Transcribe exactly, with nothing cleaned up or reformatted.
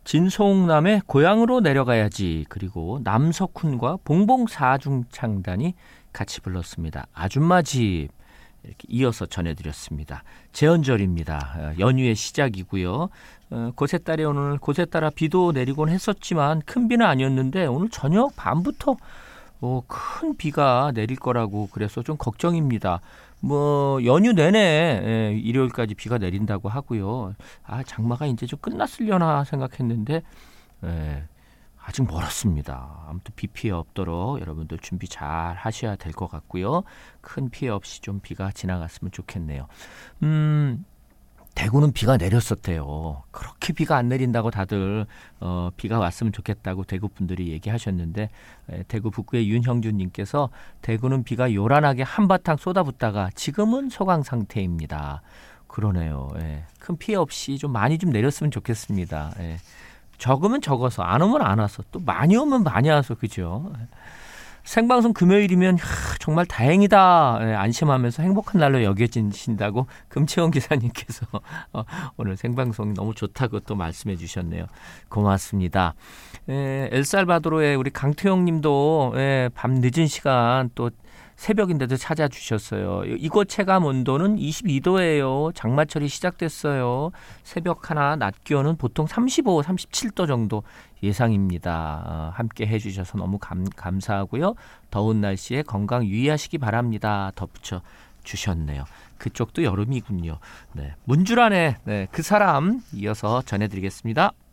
진송남의 고향으로 내려가야지, 그리고 남석훈과 봉봉 사중창단이 같이 불렀습니다. 아줌마 집, 이렇게 이어서 전해드렸습니다. 제헌절입니다. 연휴의 시작이고요. 어, 곳에 따라 오늘 곳에 따라 비도 내리곤 했었지만 큰 비는 아니었는데 오늘 저녁 밤부터 어, 큰 비가 내릴 거라고 그래서 좀 걱정입니다. 뭐 연휴 내내 예, 일요일까지 비가 내린다고 하고요. 아, 장마가 이제 좀 끝났으려나 생각했는데 예, 아직 멀었습니다. 아무튼 비 피해 없도록 여러분들 준비 잘 하셔야 될 것 같고요. 큰 피해 없이 좀 비가 지나갔으면 좋겠네요. 음, 대구는 비가 내렸었대요. 그렇게 비가 안 내린다고 다들 어, 비가 왔으면 좋겠다고 대구 분들이 얘기하셨는데 에, 대구 북구의 윤형준님께서 대구는 비가 요란하게 한바탕 쏟아붓다가 지금은 소강 상태입니다. 그러네요. 예, 큰 피해 없이 좀 많이 좀 내렸으면 좋겠습니다. 예. 적으면 적어서 안 오면 안 와서 또 많이 오면 많이 와서 그죠. 생방송 금요일이면 하, 정말 다행이다. 예, 안심하면서 행복한 날로 여겨지신다고 금채원 기사님께서 어, 오늘 생방송이 너무 좋다고 또 말씀해 주셨네요. 고맙습니다. 예, 엘살바도르의 우리 강태영 님도 예, 밤 늦은 시간 또 새벽인데도 찾아주셨어요. 이곳 체감 온도는 이십이 도예요. 장마철이 시작됐어요. 새벽 하나 낮 기온은 보통 삼십오, 삼십칠 도 정도 예상입니다. 어, 함께 해주셔서 너무 감, 감사하고요. 더운 날씨에 건강 유의하시기 바랍니다. 덧붙여 주셨네요. 그쪽도 여름이군요. 네, 문주란의 네, 그 사람 이어서 전해드리겠습니다.